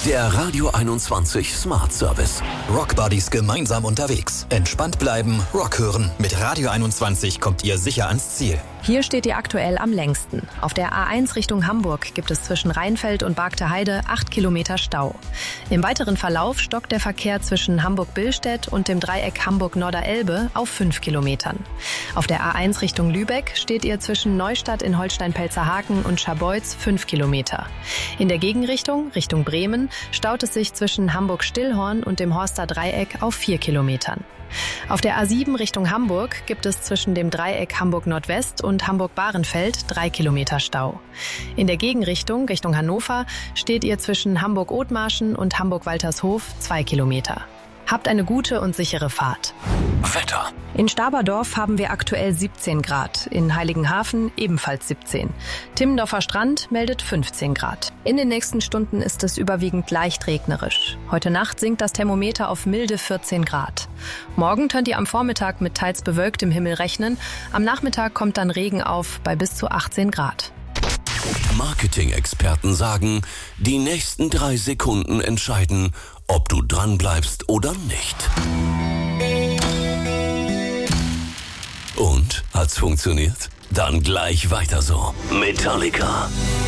Der Radio 21 Smart Service. Rockbuddies gemeinsam unterwegs. Entspannt bleiben, Rock hören. Mit Radio 21 kommt ihr sicher ans Ziel. Hier steht ihr aktuell am längsten. Auf der A1 Richtung Hamburg gibt es zwischen Rheinfeld und Bargte Heide 8 Kilometer Stau. Im weiteren Verlauf stockt der Verkehr zwischen Hamburg-Billstedt und dem Dreieck Hamburg-Norder-Elbe auf 5 Kilometern. Auf der A1 Richtung Lübeck steht ihr zwischen Neustadt in Holstein-Pelzerhaken und Scharbeutz 5 Kilometer. In der Gegenrichtung, Richtung Bremen, staut es sich zwischen Hamburg-Stillhorn und dem Horster Dreieck auf 4 Kilometern. Auf der A7 Richtung Hamburg gibt es zwischen dem Dreieck Hamburg-Nordwest und Hamburg-Bahrenfeld 3 Kilometer Stau. In der Gegenrichtung, Richtung Hannover, steht ihr zwischen Hamburg-Othmarschen und Hamburg-Waltershof 2 Kilometer. Habt eine gute und sichere Fahrt. Wetter. In Staberdorf haben wir aktuell 17 Grad, in Heiligenhafen ebenfalls 17. Timmendorfer Strand meldet 15 Grad. In den nächsten Stunden ist es überwiegend leicht regnerisch. Heute Nacht sinkt das Thermometer auf milde 14 Grad. Morgen könnt ihr am Vormittag mit teils bewölktem Himmel rechnen. Am Nachmittag kommt dann Regen auf bei bis zu 18 Grad. Marketing-Experten sagen, die nächsten 3 Sekunden entscheiden, ob du dranbleibst oder nicht. Und? Hat's funktioniert? Dann gleich weiter so. Metallica.